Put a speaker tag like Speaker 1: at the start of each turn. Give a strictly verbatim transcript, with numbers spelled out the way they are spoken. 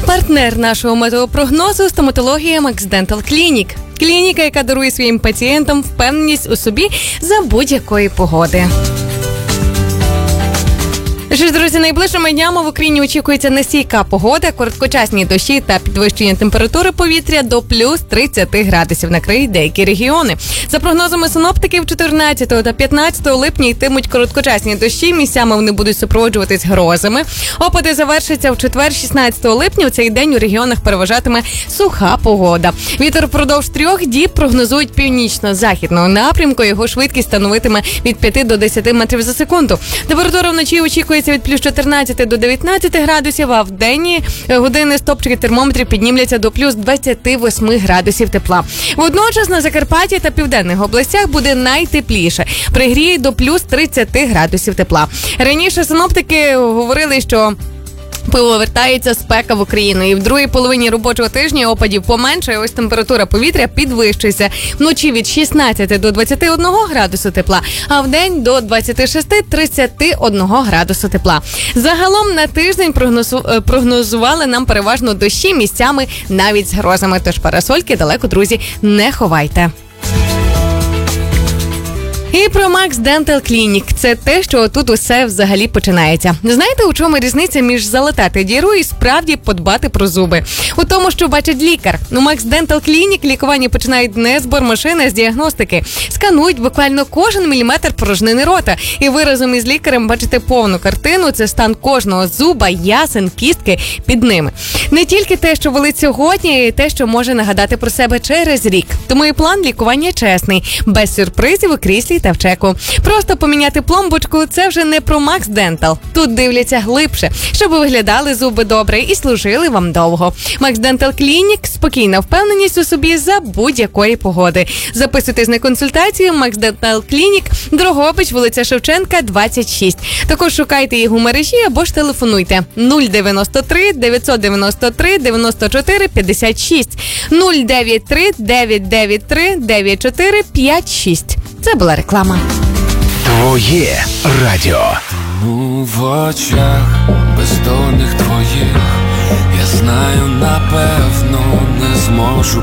Speaker 1: Партнер нашого метеопрогнозу – стоматологія Max Dental Clinic. Клініка, яка дарує своїм пацієнтам впевненість у собі за будь-якої погоди. Що ж, друзі, найближчими днями в Україні очікується нестійка погода, короткочасні дощі та підвищення температури повітря до плюс тридцять градусів накриють деякі регіони. За прогнозами синоптиків, чотирнадцятого та п'ятнадцятого липня йтимуть короткочасні дощі, місцями вони будуть супроводжуватись грозами. Опади завершаться в четвер, шістнадцятого липня. У цей день у регіонах переважатиме суха погода. Вітер впродовж трьох діб прогнозують північно-західного напрямку. Його швидкість становитиме від п'яти до десяти метрів за секунду. Температура вночі очікується від плюс чотирнадцяти до дев'ятнадцяти градусів, а в денні години стопчики термометрів піднімляться до плюс двадцяти восьми градусів тепла. Водночас на Закарпатті та південних областях буде найтепліше. Пригріє до плюс тридцяти градусів тепла. Раніше синоптики говорили, що повертається спека в Україну. І в другій половині робочого тижня опадів поменше, ось температура повітря підвищується. Вночі від шістнадцяти до двадцяти одного градусу тепла, а вдень до двадцяти шести - тридцяти одного градусу тепла. Загалом на тиждень прогнозу... прогнозували нам переважно дощі, місцями навіть з грозами. Тож парасольки далеко, друзі, не ховайте. І про Max Dental Clinic – це те, що тут усе взагалі починається. Знаєте, у чому різниця між залатати діру і справді подбати про зуби? У тому, що бачить лікар. У Max Dental Clinic лікування починають не з бормашини, а з діагностики. Сканують буквально кожен міліметр порожнини рота. І ви разом із лікарем бачите повну картину – це стан кожного зуба, ясен, кістки під ними. Не тільки те, що болить сьогодні, а й те, що може нагадати про себе через рік. Тому і план лікування чесний, без сюрпризів у кріслі та в чеку. Просто поміняти пломбочку – це вже не про Max Dental. Тут дивляться глибше, щоб виглядали зуби добре і служили вам довго. Max Dental Clinic – спокійна впевненість у собі за будь-якої погоди. Записуйтесь на консультацію Max Dental Clinic, Дрогобич, вулиця Шевченка, двадцять шість. Також шукайте їх у мережі або ж телефонуйте нуль дев'яносто три дев'ятсот дев'яносто три дев'яносто чотири п'ятдесят шість нуль дев'ять три дев'ять дев'ять три дев'ять чотири п'ять шість. Це була реклама.
Speaker 2: Твоє радіо.
Speaker 3: Ну, в очах бездонних твоїх я знаю, напевно, не зможу